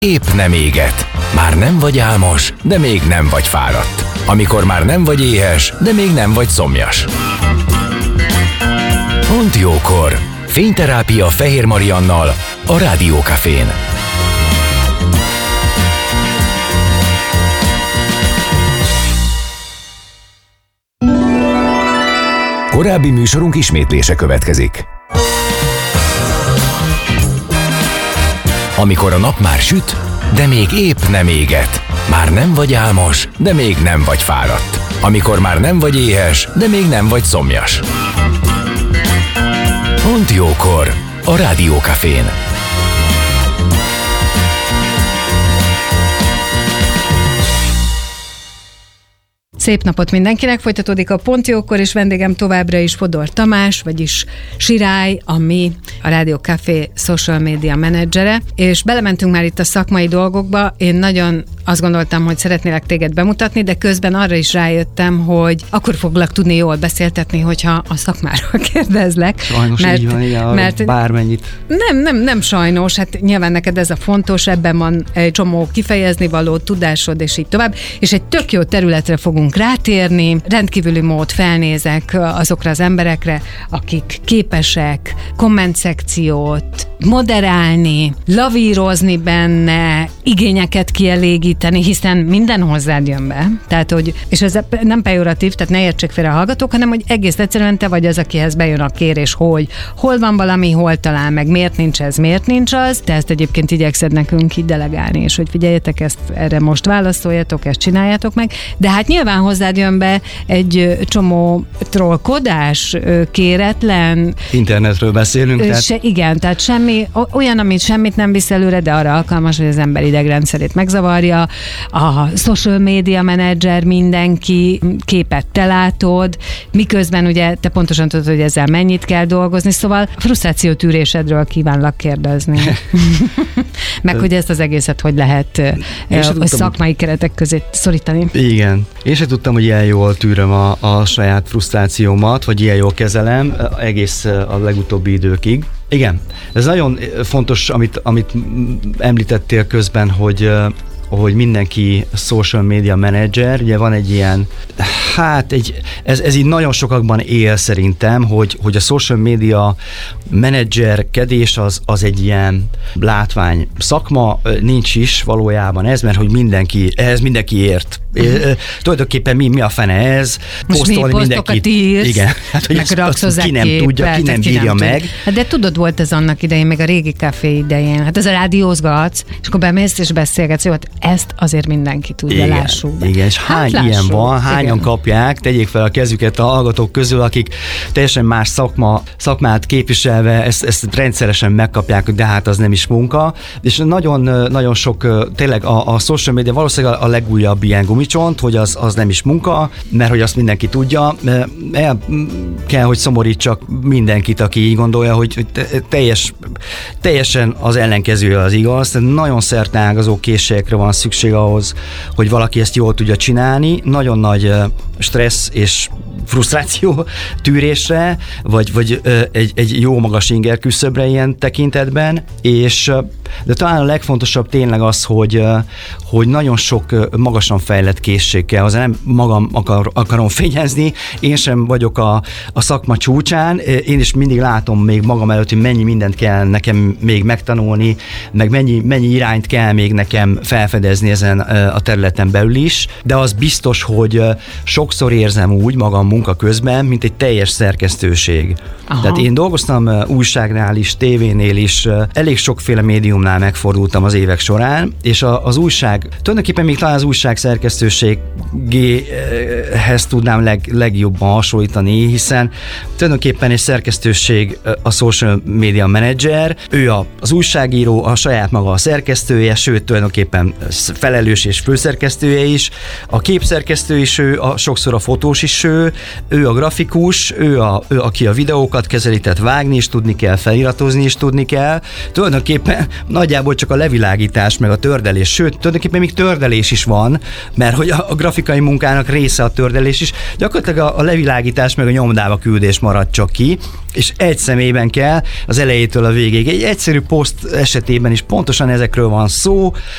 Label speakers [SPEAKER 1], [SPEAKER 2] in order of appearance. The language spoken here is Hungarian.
[SPEAKER 1] Épp nem éget. Már nem vagy álmos, de még nem vagy fáradt. Amikor már nem vagy éhes, de még nem vagy szomjas. Pont jókor. Fényterápia Fehér Mariannal a Rádió Cafén. Korábbi műsorunk ismétlése következik. Amikor a nap már süt, de még épp nem éget. Már nem vagy álmos, de még nem vagy fáradt. Amikor már nem vagy éhes, de még nem vagy szomjas. Pont jókor. A Rádió Cafén.
[SPEAKER 2] Szép napot mindenkinek, folytatódik a Pont jókor, és vendégem továbbra is Fodor Tamás, vagyis Sirály, ami a Rádió Café social media menedzsere, és belementünk már itt a szakmai dolgokba. Én nagyon azt gondoltam, hogy szeretnélek téged bemutatni, de közben arra is rájöttem, hogy akkor foglak tudni jól beszéltetni, hogyha a szakmáról kérdezlek.
[SPEAKER 3] Sajnos így van, igen, mert bármennyit.
[SPEAKER 2] Nem sajnos, hát nyilván neked ez a fontos, ebben van egy csomó kifejezni való tudásod, és így tovább, és egy tök jó területre fogunk rátérni. Rendkívüli mód felnézek azokra az emberekre, akik képesek kommentszekciót moderálni, lavírozni benne, igényeket kielégíteni, hiszen minden hozzád jön be. Tehát, hogy, és ez nem pejoratív, tehát ne értsék félre a hallgatók, hanem, hogy egész egyszerűen te vagy az, akihez bejön a kérés, hogy hol van valami, hol talál meg, miért nincs ez, miért nincs az. Te ezt egyébként igyekszed nekünk így delegálni, és hogy figyeljetek, ezt erre most válaszoljatok, ezt csináljátok meg. De hát nyilván hozzád jön be egy csomó trollkodás, kéretlen.
[SPEAKER 3] Internetről beszélünk.
[SPEAKER 2] Igen, tehát semmi, olyan, amit semmit nem visz előre, de arra alkalmas, hogy az ember idegrendszerét megzavarja. A social media menedzser, mindenki képet te látod, miközben ugye te pontosan tudod, hogy ezzel mennyit kell dolgozni, szóval frusztrációtűrésedről kívánlak kérdezni. Meg hogy ezt az egészet hogy lehet szakmai keretek közé szorítani.
[SPEAKER 3] Igen. Én sem tudtam, hogy ilyen jól tűröm a saját frusztrációmat, vagy ilyen jól kezelem egész a legutóbbi időkig. Igen, ez nagyon fontos, amit említettél közben, hogy mindenki social media manager, ugye van egy ilyen, ez így nagyon sokakban él szerintem, hogy a social media menedzserkedés az egy ilyen látvány szakma, nincs is valójában ez, mert hogy ehhez mindenki ért. Tulajdonképpen mi a fene ez?
[SPEAKER 2] Posztolni mindenkit. Írsz,
[SPEAKER 3] igen, hát hogy azt ki nem tudja, ki nem bírja meg.
[SPEAKER 2] Hát de tudod, volt ez annak idején, még a régi kávé idején. Hát ez a rádiózgatsz, és akkor bemész és beszélgetsz, jó, hát ezt azért mindenki tudja, lássuk be.
[SPEAKER 3] Igen, és hány ilyen van, hányan kapják, tegyék fel a kezüket a hallgatók közül, akik teljesen más szakmát képviselve ezt rendszeresen megkapják, de hát az nem is munka. És nagyon sok, tényleg a social media valószínűleg a legújabb ilyen gumicsont, hogy az nem is munka, mert hogy azt mindenki tudja. El kell, hogy szomorítsak mindenkit, aki így gondolja, hogy teljesen az ellenkezője az igaz. Tehát nagyon szerteágazó készségekre van szükség ahhoz, hogy valaki ezt jól tudja csinálni. Nagyon nagy stressz és frusztráció tűrésre, vagy egy jó magas inger küszöbre ilyen tekintetben, de talán a legfontosabb tényleg az, hogy nagyon sok magasan fejlett készség kell, azért nem magam akarom fényezni, én sem vagyok a szakma csúcsán, én is mindig látom még magam előtt, hogy mennyi mindent kell nekem még megtanulni, meg mennyi irányt kell még nekem felfedezni ezen a területen belül is, de az biztos, hogy sokszor érzem úgy magam munka közben, mint egy teljes szerkesztőség. Aha. Tehát én dolgoztam újságnál is, tévénél is, elég sokféle médiumnál megfordultam az évek során, és az újság, tulajdonképpen még talán az újság szerkesztőségéhez tudnám legjobban hasonlítani, hiszen tulajdonképpen egy szerkesztőség a social media manager, ő az újságíró, a saját maga a szerkesztője, sőt tulajdonképpen felelős és főszerkesztője is, a képszerkesztő is ő, sokszor a fotós is ő, ő a grafikus, ő aki a videókat kezeli, tehát vágni is tudni kell, feliratozni is tudni kell. Tulajdonképpen nagyjából csak a levilágítás, meg a tördelés, sőt, tulajdonképpen még tördelés is van, mert hogy a grafikai munkának része a tördelés is, gyakorlatilag a levilágítás meg a nyomdába küldés marad csak ki, és egy személyben kell az elejétől a végéig. Egy egyszerű poszt esetében is pontosan ezekről van szó,